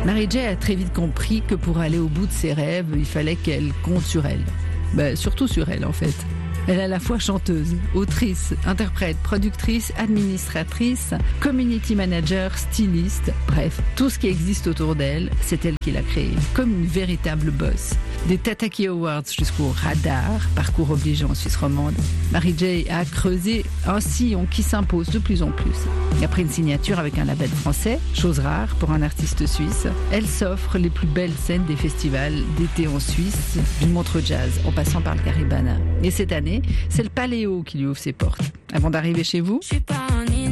Mary-J a très vite compris que pour aller au bout de ses rêves, il fallait qu'elle compte sur elle. Surtout sur elle en fait. Elle est à la fois chanteuse, autrice, interprète, productrice, administratrice, community manager, styliste, bref, tout ce qui existe autour d'elle, c'est elle qui l'a créé, comme une véritable boss. Des Tataki Awards jusqu'au Radar, parcours obligeant en Suisse romande, Mary-J a creusé un sillon qui s'impose de plus en plus. Et après une signature avec un label français, chose rare pour un artiste suisse, elle s'offre les plus belles scènes des festivals d'été en Suisse, du Montreux Jazz en passant par le Caribana. Et cette année, c'est le Paléo qui lui ouvre ses portes. Avant d'arriver chez vous,